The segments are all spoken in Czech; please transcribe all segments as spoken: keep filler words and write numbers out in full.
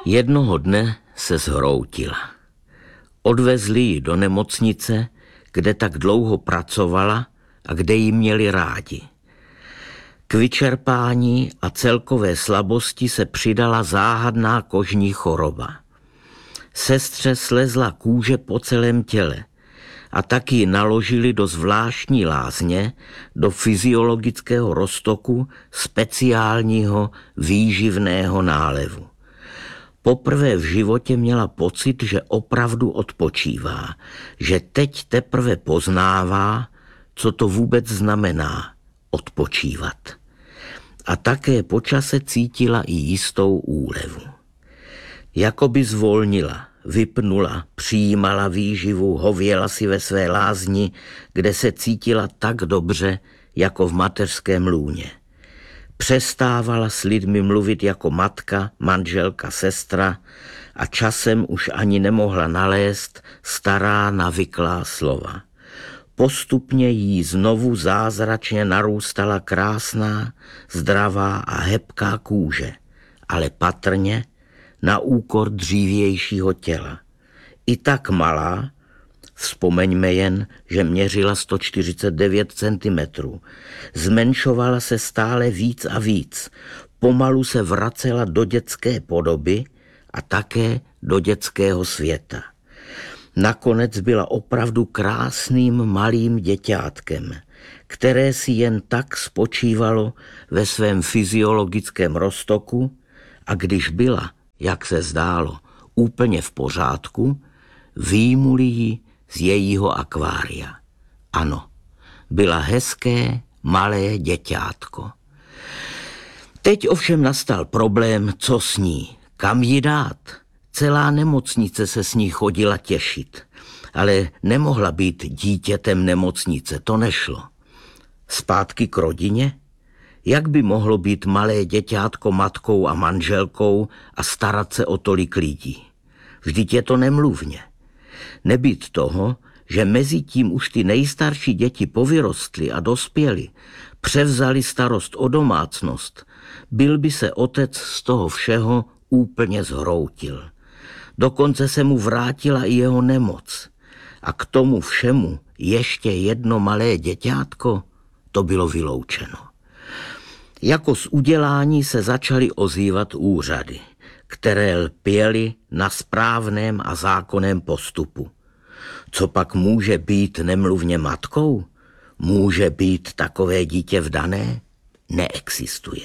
Jednoho dne se zhroutila. Odvezli ji do nemocnice, kde tak dlouho pracovala a kde ji měli rádi. K vyčerpání a celkové slabosti se přidala záhadná kožní choroba. Sestře slezla kůže po celém těle a taky ji naložili do zvláštní lázně, do fyziologického roztoku speciálního výživného nálevu. Poprvé v životě měla pocit, že opravdu odpočívá, že teď teprve poznává, co to vůbec znamená odpočívat. A také po čase cítila i jistou úlevu. Jakoby zvolnila, vypnula, přijímala výživu, hověla si ve své lázni, kde se cítila tak dobře, jako v mateřském lůně. Přestávala s lidmi mluvit jako matka, manželka, sestra a časem už ani nemohla nalézt stará navyklá slova. Postupně jí znovu zázračně narůstala krásná, zdravá a hebká kůže, ale patrně na úkor dřívějšího těla. I tak malá, vzpomeňme jen, že měřila sto čtyřicet devět centimetrů, zmenšovala se stále víc a víc, pomalu se vracela do dětské podoby a také do dětského světa. Nakonec byla opravdu krásným malým děťátkem, které si jen tak spočívalo ve svém fyziologickém roztoku a když byla, jak se zdálo, úplně v pořádku, vyjmuli ji z jejího akvária. Ano, byla hezké, malé děťátko. Teď ovšem nastal problém, co s ní, kam ji dát. Celá nemocnice se s ní chodila těšit, ale nemohla být dítětem nemocnice, to nešlo. Zpátky k rodině? Jak by mohlo být malé děťátko matkou a manželkou a starat se o tolik lidí? Vždyť je to nemluvně. Nebýt toho, že mezi tím už ty nejstarší děti povyrostly a dospěly, převzali starost o domácnost, byl by se otec z toho všeho úplně zhroutil. Dokonce se mu vrátila i jeho nemoc. A k tomu všemu ještě jedno malé děťátko, to bylo vyloučeno. Jako z udělání se začaly ozývat úřady, které lpěly na správném a zákonném postupu. Co pak může být nemluvně matkou? Může být takové dítě vdané? Neexistuje.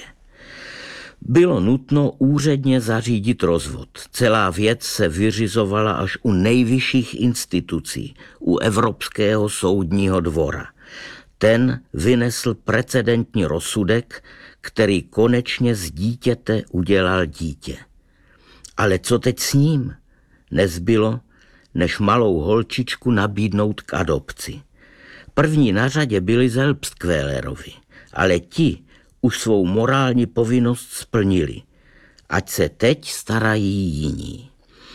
Bylo nutno úředně zařídit rozvod. Celá věc se vyřizovala až u nejvyšších institucí, u Evropského soudního dvora. Ten vynesl precedentní rozsudek, který konečně z dítěte udělal dítě. Ale co teď s ním? Nezbylo, než malou holčičku nabídnout k adopci. První na řadě byli Selbstquälerovi, ale ti už svou morální povinnost splnili. Ať se teď starají jiní.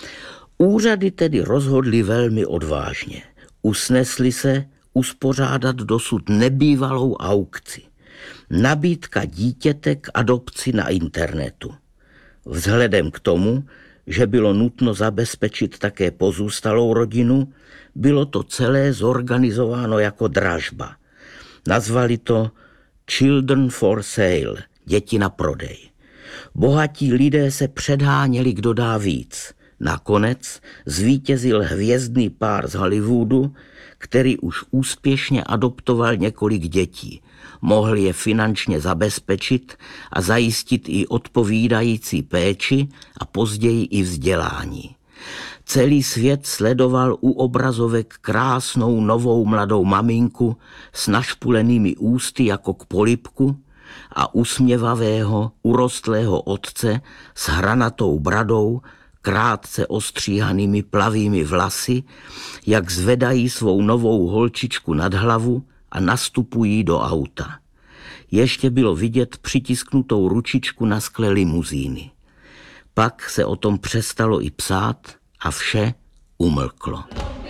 Úřady tedy rozhodli velmi odvážně. Usnesli se uspořádat dosud nebývalou aukci. Nabídka dítěte k adopci na internetu. Vzhledem k tomu, že bylo nutno zabezpečit také pozůstalou rodinu, bylo to celé zorganizováno jako dražba. Nazvali to Children for Sale, děti na prodej. Bohatí lidé se předháněli, kdo dá víc. Nakonec zvítězil hvězdný pár z Hollywoodu, který už úspěšně adoptoval několik dětí. Mohl je finančně zabezpečit a zajistit i odpovídající péči a později i vzdělání. Celý svět sledoval u obrazovek krásnou novou mladou maminku s našpulenými ústy jako k polibku a usměvavého, urostlého otce s hranatou bradou, krátce ostříhanými plavými vlasy, jak zvedají svou novou holčičku nad hlavu a nastupují do auta. Ještě bylo vidět přitisknutou ručičku na skle limuzíny. Pak se o tom přestalo i psát a vše umlklo.